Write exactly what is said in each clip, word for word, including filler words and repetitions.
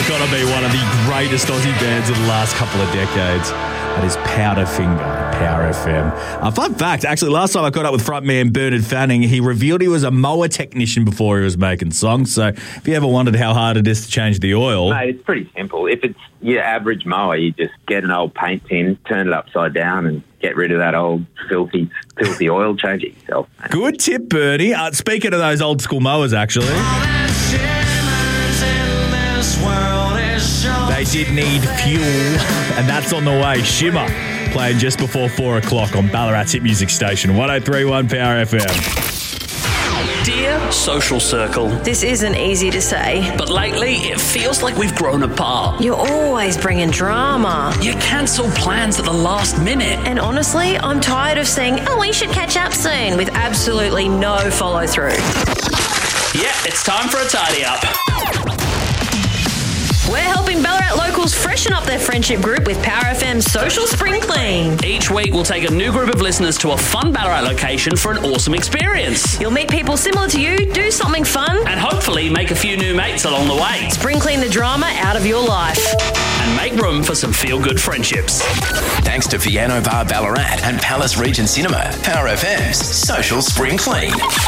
got to be one of the greatest Aussie bands of the last couple of decades. That is Powderfinger, Power F M. Uh, fun fact, actually, last time I caught up with frontman Bernard Fanning, he revealed he was a mower technician before he was making songs. So if you ever wondered how hard it is to change the oil... Mate, it's pretty simple. If it's your average mower, you just get an old paint tin, turn it upside down and get rid of that old filthy, filthy oil, change it yourself. Mate. Good tip, Bernie. Uh, speaking of those old school mowers, actually... They did need fuel, and that's on the way. Shimmer, playing just before four o'clock on Ballarat's hit music station, one oh three point one Power F M. Dear Social Circle. This isn't easy to say. But lately, it feels like we've grown apart. You're always bringing drama. You cancel plans at the last minute. And honestly, I'm tired of saying, oh, we should catch up soon, with absolutely no follow-through. Yeah, it's time for a tidy up. We're helping Ballarat locals freshen up their friendship group with Power F M's Social Spring Clean. Each week, we'll take a new group of listeners to a fun Ballarat location for an awesome experience. You'll meet people similar to you, do something fun, and hopefully make a few new mates along the way. Spring clean the drama out of your life. And make room for some feel-good friendships. Thanks to Piano Bar Ballarat and Palace Region Cinema, Power F M's Social Spring Clean.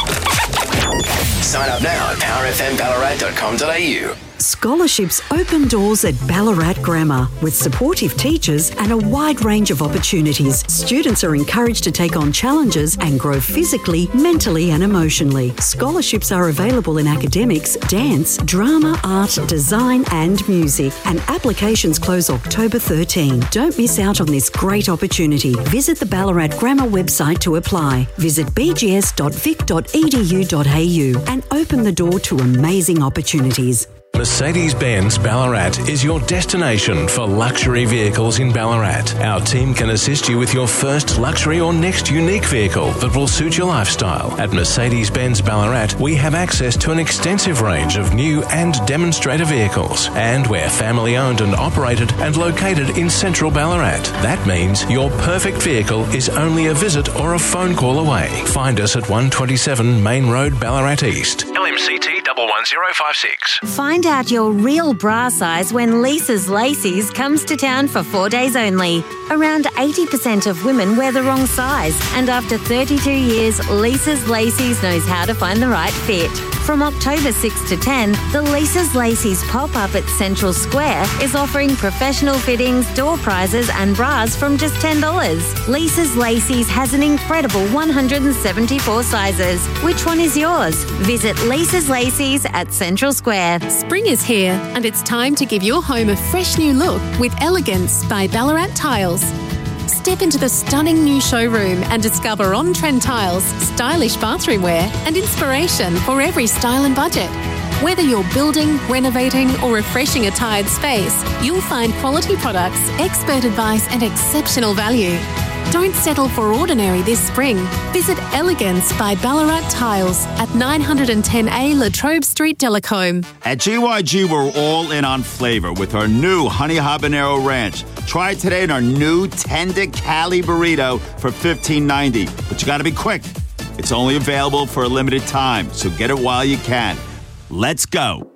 Sign up now at power f m ballarat dot com dot a u. Scholarships open doors at Ballarat Grammar. With supportive teachers and a wide range of opportunities, students are encouraged to take on challenges and grow physically, mentally and emotionally. Scholarships are available in academics, dance, drama, art, design and music, and applications close October thirteenth. Don't miss out on this great opportunity. Visit the Ballarat Grammar website to apply. Visit b g s dot vic dot e d u dot a u and open the door to amazing opportunities. Mercedes-Benz Ballarat is your destination for luxury vehicles in Ballarat. Our team can assist you with your first luxury or next unique vehicle that will suit your lifestyle. At Mercedes-Benz Ballarat, we have access to an extensive range of new and demonstrator vehicles, and we're family-owned and operated and located in central Ballarat. That means your perfect vehicle is only a visit or a phone call away. Find us at one twenty-seven Main Road, Ballarat East. L M C T one one zero five six. Find out your real bra size when Lisa's Lacy's comes to town for four days only. Around eighty percent of women wear the wrong size, and after thirty-two years, Lisa's Lacy's knows how to find the right fit. From October sixth to tenth, the Lisa's Lacy's pop-up at Central Square is offering professional fittings, door prizes and bras from just ten dollars. Lisa's Lacy's has an incredible one hundred seventy-four sizes. Which one is yours? Visit Lisa's Lacy's at Central Square. Spring is here, and it's time to give your home a fresh new look with Elegance by Ballarat Tiles. Step into the stunning new showroom and discover on-trend tiles, stylish bathroom wear and inspiration for every style and budget. Whether you're building, renovating or refreshing a tired space, you'll find quality products, expert advice and exceptional value. Don't settle for ordinary this spring. Visit Elegance by Ballarat Tiles at nine ten A La Trobe Street, Delacombe. At G Y G, we're all in on flavor with our new Honey Habanero Ranch. Try it today in our new Tender Cali Burrito for fifteen ninety. But you got to be quick. It's only available for a limited time, so get it while you can. Let's go.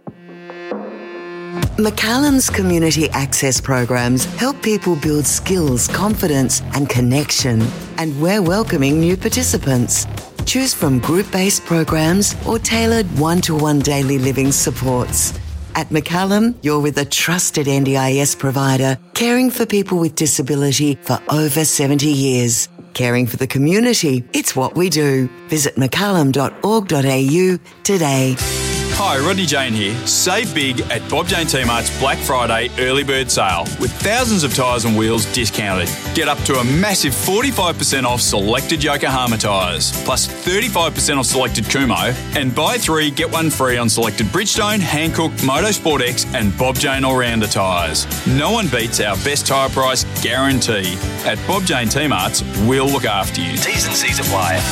McCallum's community access programs help people build skills, confidence and connection. And we're welcoming new participants. Choose from group-based programs or tailored one-to-one daily living supports. At McCallum, you're with a trusted N D I S provider, caring for people with disability for over seventy years. Caring for the community, it's what we do. Visit mccallum dot org dot a u today. Hi, Rodney Jane here. Save big at Bob Jane T-Mart's Black Friday early bird sale with thousands of tyres and wheels discounted. Get up to a massive forty-five percent off selected Yokohama tyres, plus thirty-five percent off selected Kumho, and buy three, get one free on selected Bridgestone, Hankook, Motorsport X and Bob Jane All-Rounder tyres. No one beats our best tyre price guarantee. At Bob Jane T-Mart's, we'll look after you. T's and C's apply.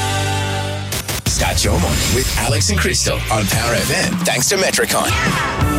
Start your morning with Alex and Crystal on Power F M. Thanks to Metricon.